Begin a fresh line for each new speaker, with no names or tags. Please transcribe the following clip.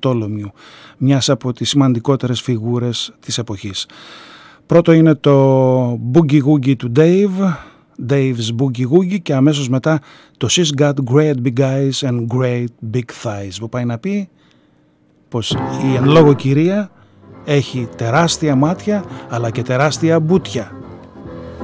Μπαρτόλομιου, μιας από τις σημαντικότερες φιγούρες της εποχής. Πρώτο είναι το Boogie Woogie του Dave's Boogie Woogie, και αμέσως μετά το She's Got Great Big Eyes and Great Big Thighs, που πάει να πει πως η εν λόγω κυρία έχει τεράστια μάτια αλλά και τεράστια μπουτια.